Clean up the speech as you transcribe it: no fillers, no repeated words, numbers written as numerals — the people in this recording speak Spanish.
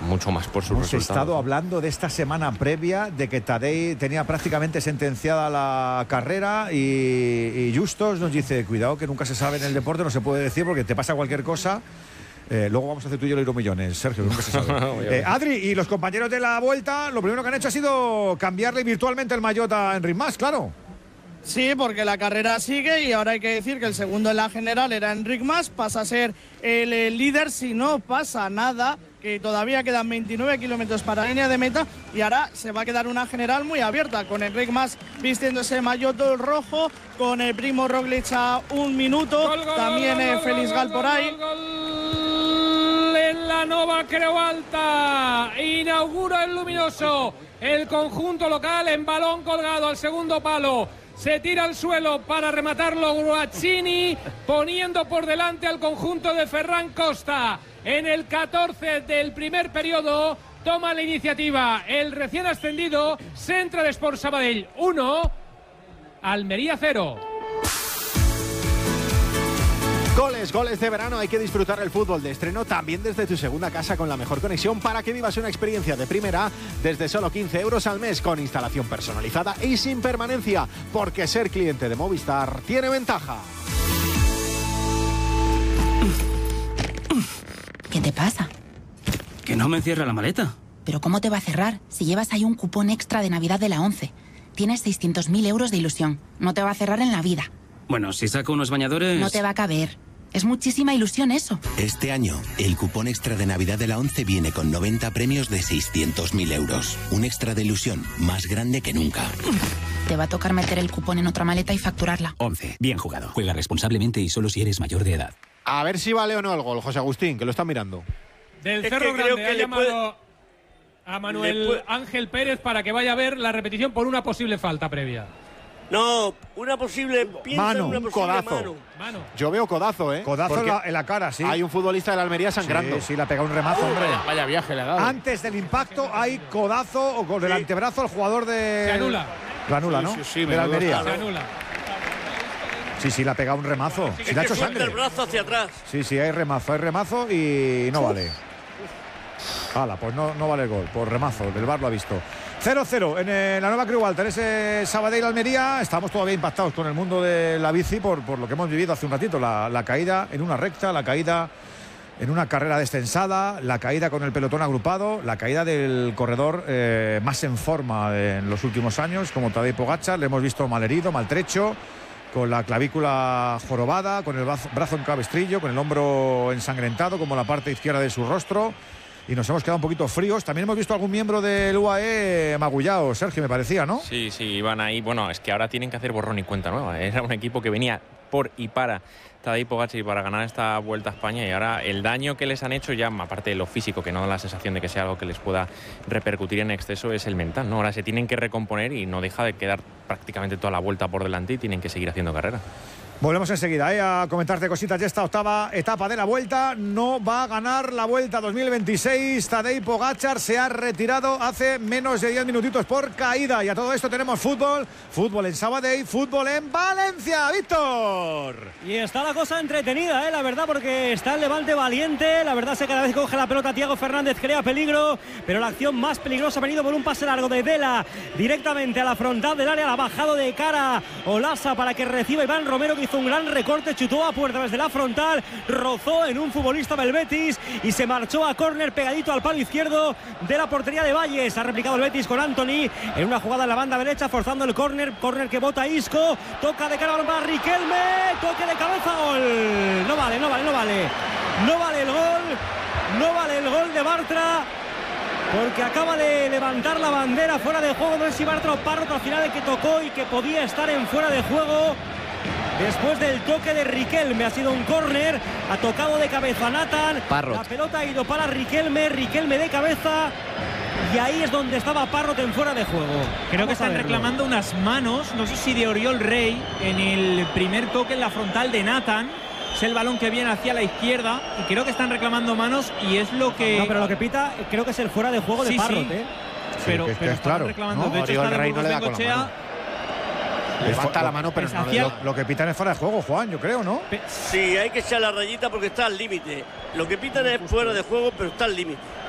mucho más por sus Hemos resultados. estado hablando de esta semana previa de que Tadej tenía prácticamente sentenciada la carrera y Justos nos dice, cuidado que nunca se sabe en el deporte, no se puede decir porque te pasa cualquier cosa. Luego vamos a hacer tú y yo el Euromillones, Sergio, nunca se sabe. Adri, y los compañeros de la Vuelta, lo primero que han hecho ha sido cambiarle virtualmente el maillot a Enric Mas, claro. Sí, porque la carrera sigue y ahora hay que decir que el segundo en la general era Enric Mas, pasa a ser el líder si no pasa nada, que todavía quedan 29 kilómetros para la línea de meta y ahora se va a quedar una general muy abierta, con Enric Mas vistiendo ese maillot rojo, con el Primo Roglic a 1 minuto, también Félix Gal por ahí. En la Nova Creu Alta inaugura el luminoso, el conjunto local en balón colgado al segundo palo. Se tira al suelo para rematarlo Guaccini, poniendo por delante al conjunto de Ferran Costa. En el 14 del primer periodo toma la iniciativa el recién ascendido Central Sport Sabadell 1, Almería 0. Goles de verano, hay que disfrutar el fútbol de estreno también desde tu segunda casa con la mejor conexión para que vivas una experiencia de primera desde solo 15 euros al mes con instalación personalizada y sin permanencia, porque ser cliente de Movistar tiene ventaja. ¿Qué te pasa? Que no me cierra la maleta. ¿Pero cómo te va a cerrar si llevas ahí un cupón extra de Navidad de la 11? Tienes 600.000 euros de ilusión. No te va a cerrar en la vida. Bueno, si saco unos bañadores... No te va a caber. Es muchísima ilusión eso. Este año, el cupón extra de Navidad de la 11 viene con 90 premios de 600.000 euros. Un extra de ilusión más grande que nunca. Te va a tocar meter el cupón en otra maleta y facturarla. 11. Bien jugado. Juega responsablemente y solo si eres mayor de edad. A ver si vale o no el gol, José Agustín, que lo están mirando. Del Cerro Grande ha llamado a Manuel Ángel Pérez para que vaya a ver la repetición por una posible falta previa. No, una posible mano, una un posible codazo. Mano. Yo veo codazo, ¿eh? Codazo en la cara, sí. Hay un futbolista de la Almería sangrando. Sí, le ha pegado un remazo, hombre. Vaya viaje le ha dado. Antes del impacto hay codazo o con el antebrazo al jugador de... Se anula. Lo anula, ¿no? Sí, de la Almería. Se anula. Sí, le ha pegado un remazo. Sí, le ha hecho sangre. El brazo hacia atrás. Sí, hay remazo y no vale. Hala, pues no vale el gol, por remazo, el VAR lo ha visto. 0-0 en la Nova Creu Alta, en ese Sabadell-Almería. Estamos todavía impactados con el mundo de la bici por lo que hemos vivido hace un ratito. La caída en una recta, la caída en una carrera descensada, la caída con el pelotón agrupado, la caída del corredor más en forma en los últimos años, como Tadej Pogačar. Le hemos visto malherido, maltrecho, con la clavícula jorobada, con el brazo en cabestrillo, con el hombro ensangrentado, como la parte izquierda de su rostro. Y nos hemos quedado un poquito fríos. También hemos visto algún miembro del UAE magullado, Sergio, me parecía, ¿no? Sí, iban ahí. Bueno, es que ahora tienen que hacer borrón y cuenta nueva. Era un equipo que venía por y para Tadej Pogačar y para ganar esta Vuelta a España, y ahora el daño que les han hecho, ya aparte de lo físico, que no da la sensación de que sea algo que les pueda repercutir en exceso, es el mental, ¿no? Ahora se tienen que recomponer y no deja de quedar prácticamente toda la Vuelta por delante y tienen que seguir haciendo carrera. Volvemos enseguida a comentarte cositas de esta octava etapa de la Vuelta. No va a ganar la Vuelta 2026. Tadej Pogačar se ha retirado hace menos de 10 minutitos por caída. Y a todo esto tenemos fútbol en Sabadell, fútbol en Valencia. Víctor. Y está la cosa entretenida, la verdad, porque está el Levante valiente. La verdad es que cada vez que coge la pelota Thiago Fernández crea peligro, pero la acción más peligrosa ha venido por un pase largo de Vela directamente a la frontal del área. La ha bajado de cara Olasa para que reciba Iván Romero, que hizo un gran recorte, chutó a puerta desde la frontal, rozó en un futbolista del Betis y se marchó a córner pegadito al palo izquierdo de la portería de Valles. Ha replicado el Betis con Antony en una jugada en la banda derecha, forzando el córner que bota Isco, toca de cara para Riquelme, toque de cabeza, gol. No vale el gol de Bartra, porque acaba de levantar la bandera fuera de juego. No sé si Bartra o Parrot al final el que tocó y que podía estar en fuera de juego. Después del toque de Riquelme, ha sido un córner, ha tocado de cabeza Nathan, Parrot. La pelota ha ido para Riquelme de cabeza, y ahí es donde estaba Parrot en fuera de juego. Creo que están reclamando unas manos, no sé si de Oriol Rey, en el primer toque en la frontal de Nathan. Es el balón que viene hacia la izquierda y creo que están reclamando manos, y es lo que... No, pero lo que pita creo que es el fuera de juego de Parrot, Sí. Pero es claro, reclamando, ¿no? de hecho Oriol está Rey no le da con la mano. Levanta la mano, pero lo que pitan es fuera de juego, Juan, yo creo, ¿no? Sí, hay que echar la rayita porque está al límite. Lo que pitan es fuera de juego, pero está al límite.